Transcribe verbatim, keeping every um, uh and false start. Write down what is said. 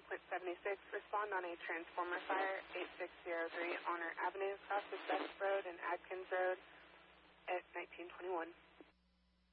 point seven six, respond on a transformer fire, eight six zero three Honor Avenue, across the Best Road and Adkins Road at nineteen twenty-one.